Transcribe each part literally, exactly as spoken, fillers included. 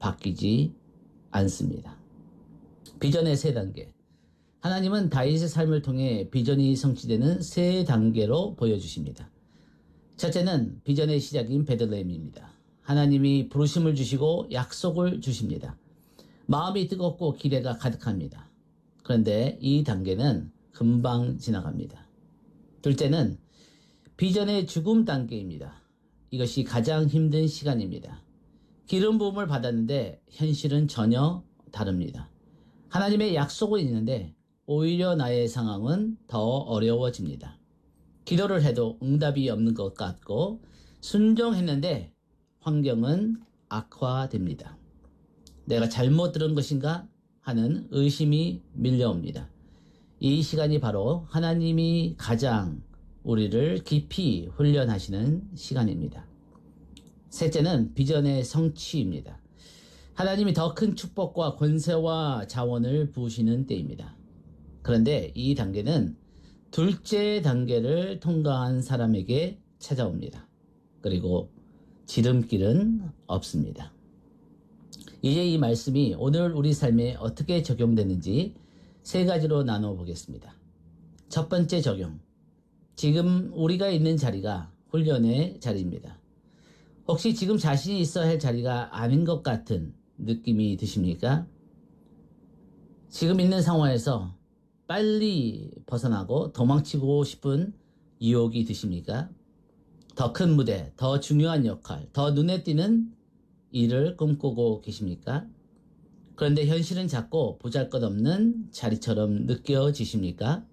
바뀌지 않습니다. 비전의 세 단계. 하나님은 다윗의 삶을 통해 비전이 성취되는 세 단계로 보여주십니다. 첫째는 비전의 시작인 베들레헴입니다. 하나님이 부르심을 주시고 약속을 주십니다. 마음이 뜨겁고 기대가 가득합니다. 그런데 이 단계는 금방 지나갑니다. 둘째는 비전의 죽음 단계입니다. 이것이 가장 힘든 시간입니다. 기름 부음을 받았는데 현실은 전혀 다릅니다. 하나님의 약속은 있는데 오히려 나의 상황은 더 어려워집니다. 기도를 해도 응답이 없는 것 같고 순종했는데 환경은 악화됩니다. 내가 잘못 들은 것인가 하는 의심이 밀려옵니다. 이 시간이 바로 하나님이 가장 우리를 깊이 훈련하시는 시간입니다. 셋째는 비전의 성취입니다. 하나님이 더 큰 축복과 권세와 자원을 부으시는 때입니다. 그런데 이 단계는 둘째 단계를 통과한 사람에게 찾아옵니다. 그리고 지름길은 없습니다. 이제 이 말씀이 오늘 우리 삶에 어떻게 적용되는지 세 가지로 나눠 보겠습니다. 첫 번째 적용. 지금 우리가 있는 자리가 훈련의 자리입니다. 혹시 지금 자신이 있어야 할 자리가 아닌 것 같은 느낌이 드십니까? 지금 있는 상황에서 빨리 벗어나고 도망치고 싶은 유혹이 드십니까? 더 큰 무대, 더 중요한 역할, 더 눈에 띄는 일을 꿈꾸고 계십니까? 그런데 현실은 작고 보잘것없는 자리처럼 느껴지십니까?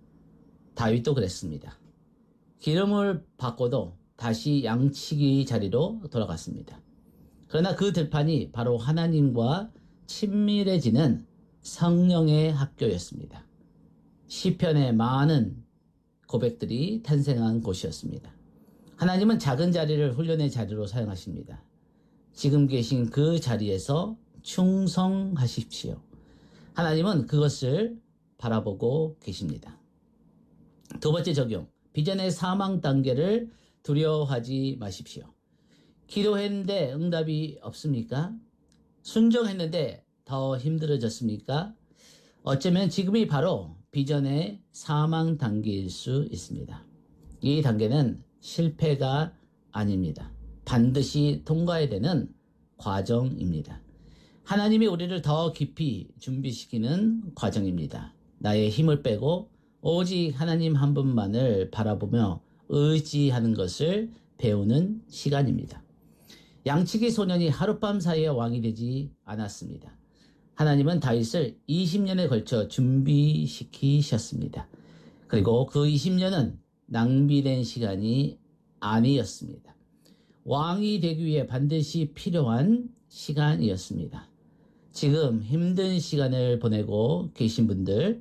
다윗도 그랬습니다. 기름을 받고도 다시 양치기 자리로 돌아갔습니다. 그러나 그 들판이 바로 하나님과 친밀해지는 성령의 학교였습니다. 시편의 많은 고백들이 탄생한 곳이었습니다. 하나님은 작은 자리를 훈련의 자리로 사용하십니다. 지금 계신 그 자리에서 충성하십시오. 하나님은 그것을 바라보고 계십니다. 두 번째 적용. 비전의 사망 단계를 두려워하지 마십시오. 기도했는데 응답이 없습니까? 순종했는데 더 힘들어졌습니까? 어쩌면 지금이 바로 비전의 사망 단계일 수 있습니다. 이 단계는 실패가 아닙니다. 반드시 통과해야 되는 과정입니다. 하나님이 우리를 더 깊이 준비시키는 과정입니다. 나의 힘을 빼고 오직 하나님 한 분만을 바라보며 의지하는 것을 배우는 시간입니다. 양치기 소년이 하룻밤 사이에 왕이 되지 않았습니다. 하나님은 다윗을 이십 년에 걸쳐 준비시키셨습니다. 그리고 그 이십 년은 낭비된 시간이 아니었습니다. 왕이 되기 위해 반드시 필요한 시간이었습니다. 지금 힘든 시간을 보내고 계신 분들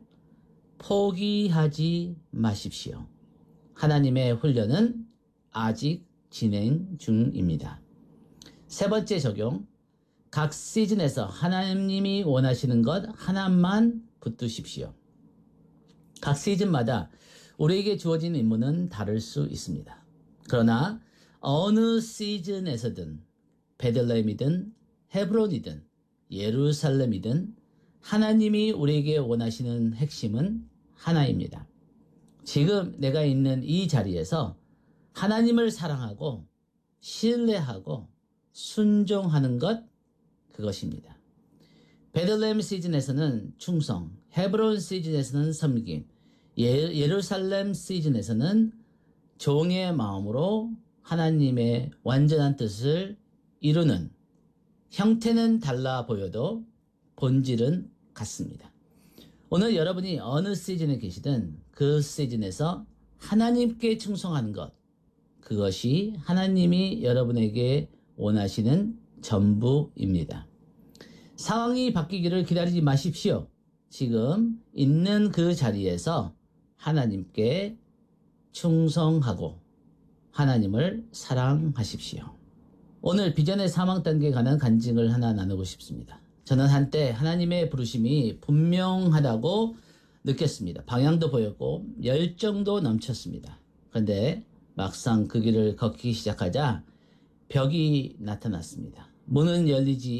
포기하지 마십시오. 하나님의 훈련은 아직 진행 중입니다. 세 번째 적용. 각 시즌에서 하나님이 원하시는 것 하나만 붙드십시오. 각 시즌마다 우리에게 주어진 임무는 다를 수 있습니다. 그러나 어느 시즌에서든 베들레헴이든 헤브론이든 예루살렘이든 하나님이 우리에게 원하시는 핵심은 하나입니다. 지금 내가 있는 이 자리에서 하나님을 사랑하고 신뢰하고 순종하는 것, 그것입니다. 베들레헴 시즌에서는 충성, 헤브론 시즌에서는 섬김, 예, 예루살렘 시즌에서는 종의 마음으로 하나님의 완전한 뜻을 이루는, 형태는 달라 보여도 본질은 같습니다. 오늘 여러분이 어느 시즌에 계시든 그 시즌에서 하나님께 충성하는 것, 그것이 하나님이 여러분에게 원하시는 전부입니다. 상황이 바뀌기를 기다리지 마십시오. 지금 있는 그 자리에서 하나님께 충성하고 하나님을 사랑하십시오. 오늘 비전의 사망 단계에 관한 간증을 하나 나누고 싶습니다. 저는 한때 하나님의 부르심이 분명하다고 느꼈습니다. 방향도 보였고 열정도 넘쳤습니다. 그런데 막상 그 길을 걷기 시작하자 벽이 나타났습니다. 문은 열리지